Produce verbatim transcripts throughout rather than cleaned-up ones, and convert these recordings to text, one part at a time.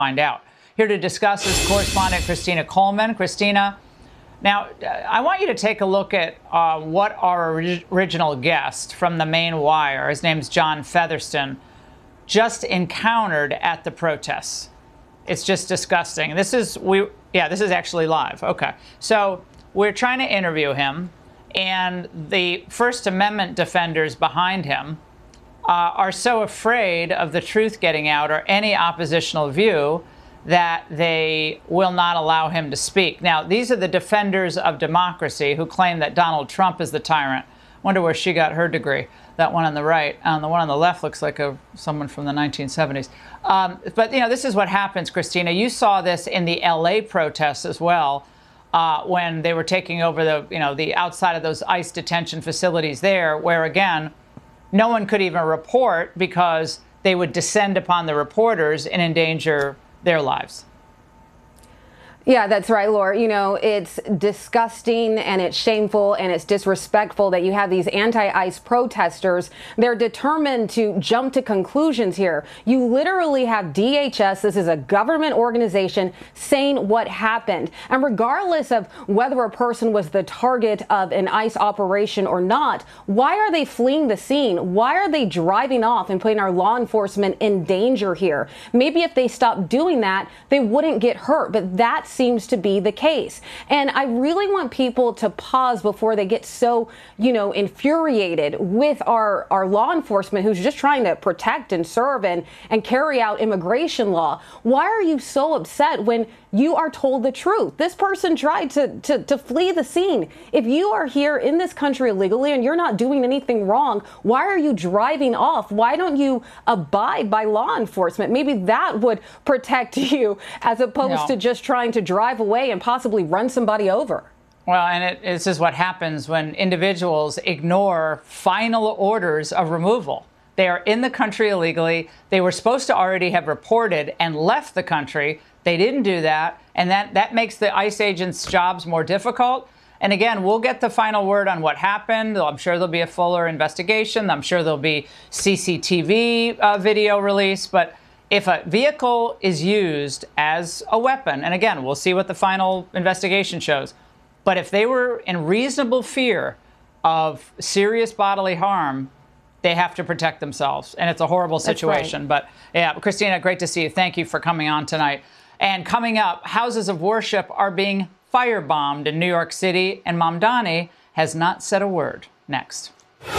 find out. Here to discuss is correspondent Christina Coleman. Christina, now I want you to take a look at uh, what our orig- original guest from the Maine Wire, his name's John Featherston, just encountered at the protests. It's just disgusting. This is we yeah, this is actually live. Okay. So we're trying to interview him, and the First Amendment defenders behind him uh, are so afraid of the truth getting out or any oppositional view that they will not allow him to speak. Now, these are the defenders of democracy who claim that Donald Trump is the tyrant. Wonder where she got her degree. That one on the right. And the one on the left looks like a someone from the nineteen seventies. Um, but, you know, this is what happens, Christina. You saw this in the L A protests as well, uh, when they were taking over the, you know, the outside of those ICE detention facilities there, where, again, no one could even report because they would descend upon the reporters and endanger their lives. Yeah, that's right, Laura. You know, it's disgusting and it's shameful and it's disrespectful that you have these anti-ICE protesters. They're determined to jump to conclusions here. You literally have D H S, this is a government organization, saying what happened. And regardless of whether a person was the target of an ICE operation or not, why are they fleeing the scene? Why are they driving off and putting our law enforcement in danger here? Maybe if they stopped doing that, they wouldn't get hurt. But that's seems to be the case. And I really want people to pause before they get so, you know, infuriated with our, our law enforcement who's just trying to protect and serve and, and carry out immigration law. Why are you so upset when you are told the truth? This person tried to, to, to flee the scene. If you are here in this country illegally and you're not doing anything wrong, why are you driving off? Why don't you abide by law enforcement? Maybe that would protect you as opposed no. to just trying to drive away and possibly run somebody over. Well, and it, this is what happens when individuals ignore final orders of removal. They are in the country illegally. They were supposed to already have reported and left the country. They didn't do that. And that, that makes the ICE agents' jobs more difficult. And again, we'll get the final word on what happened. I'm sure there'll be a fuller investigation. I'm sure there'll be C C T V uh, video release. But if a vehicle is used as a weapon, and again, we'll see what the final investigation shows, but if they were in reasonable fear of serious bodily harm, they have to protect themselves. And it's a horrible situation. Right. But yeah, Christina, great to see you. Thank you for coming on tonight. And coming up, houses of worship are being firebombed in New York City, and Mamdani has not said a word. Next.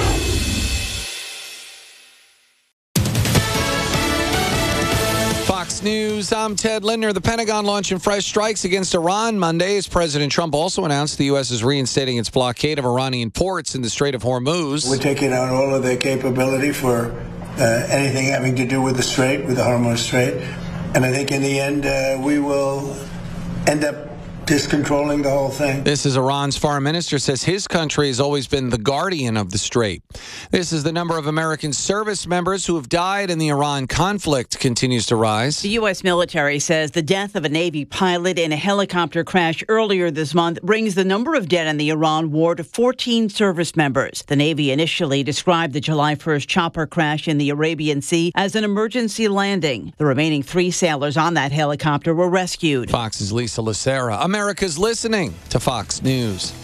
Fox News, I'm Ted Lindner. The Pentagon launching fresh strikes against Iran Monday as President Trump also announced the U S is reinstating its blockade of Iranian ports in the Strait of Hormuz. We're taking out all of their capability for uh, anything having to do with the Strait, with the Hormuz Strait. And I think in the end, uh, we will end up discontrolling the whole thing. This is Iran's foreign minister says his country has always been the guardian of the strait. This is the number of American service members who have died in the Iran conflict continues to rise. The U S military says the death of a Navy pilot in a helicopter crash earlier this month brings the number of dead in the Iran war to fourteen service members. The Navy initially described the July first chopper crash in the Arabian Sea as an emergency landing. The remaining three sailors on that helicopter were rescued. Fox's Lisa Lucera. America's listening to Fox News.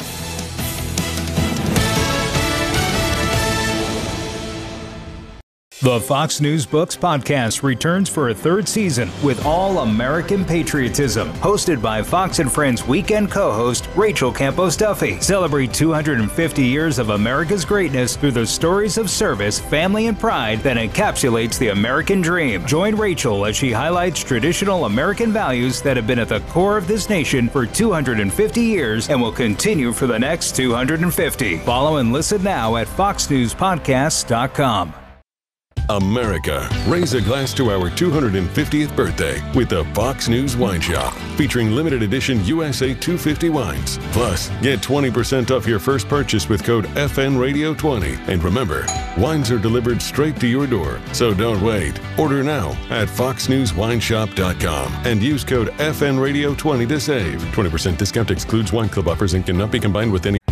The Fox News Books podcast returns for a third season with all American patriotism. Hosted by Fox and Friends weekend co-host Rachel Campos Duffy. Celebrate two hundred fifty years of America's greatness through the stories of service, family, and pride that encapsulates the American dream. Join Rachel as she highlights traditional American values that have been at the core of this nation for two hundred fifty years and will continue for the next two hundred fifty. Follow and listen now at fox news podcasts dot com. America, raise a glass to our two hundred fiftieth birthday with the Fox News Wine Shop, featuring limited edition U S A two fifty wines. Plus, get twenty percent off your first purchase with code F N radio twenty. And remember, wines are delivered straight to your door, so don't wait. Order now at fox news wine shop dot com and use code F N radio twenty to save. twenty percent discount excludes wine club offers and cannot be combined with any